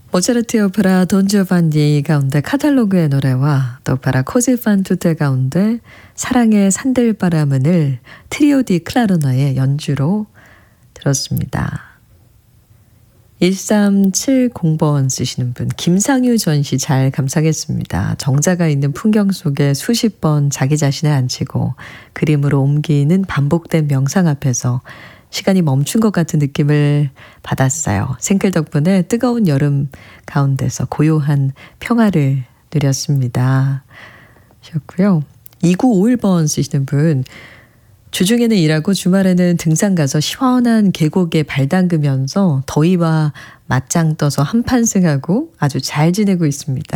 모차르트의 오페라 돈 지오반니 가운데 카탈로그의 노래와 또 오페라 코지 fan tutte 가운데 사랑의 산들바람은을 트리오 디 클라르너의 연주로 들었습니다. 1370번 쓰시는 분, 김상유 전시 잘 감상했습니다. 정자가 있는 풍경 속에 수십 번 자기 자신을 앉히고 그림으로 옮기는 반복된 명상 앞에서 시간이 멈춘 것 같은 느낌을 받았어요. 생클 덕분에 뜨거운 여름 가운데서 고요한 평화를 누렸습니다. 하셨고요. 2951번 쓰시는 분, 주중에는 일하고 주말에는 등산 가서 시원한 계곡에 발 담그면서 더위와 맞짱 떠서 한판승하고 아주 잘 지내고 있습니다.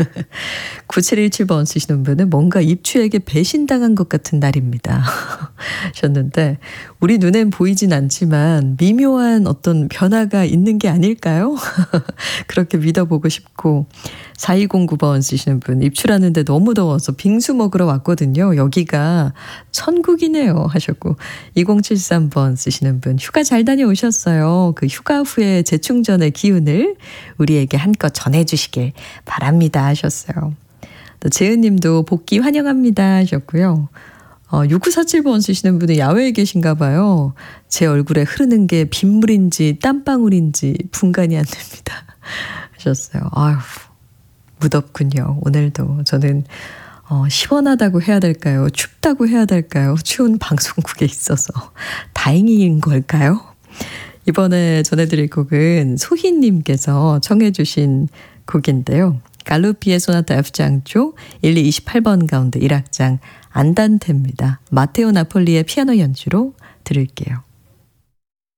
9717번 쓰시는 분은 뭔가 입추에게 배신당한 것 같은 날입니다. 하셨는데 우리 눈엔 보이진 않지만 미묘한 어떤 변화가 있는 게 아닐까요? 그렇게 믿어보고 싶고 4209번 쓰시는 분, 입추라는데 너무 더워서 빙수 먹으러 왔거든요. 여기가 천국이네요 하셨고 2073번 쓰시는 분, 휴가 잘 다녀오셨어요. 그 휴가 후에 재충전의 기운을 우리에게 한껏 전해주시길 바랍니다 하셨어요. 또 재은님도 복귀 환영합니다 하셨고요. 6947번 쓰시는 분은 야외에 계신가 봐요. 제 얼굴에 흐르는 게 빗물인지 땀방울인지 분간이 안 됩니다 하셨어요. 아휴, 무덥군요. 오늘도 저는 시원하다고 해야 될까요? 춥다고 해야 될까요? 추운 방송국에 있어서 다행인 걸까요? 이번에 전해드릴 곡은 소희님께서 청해 주신 곡인데요. 갈루피의 소나타 F장조 1228번 가운데 1악장 안단테입니다. 마테오 나폴리의 피아노 연주로 들을게요.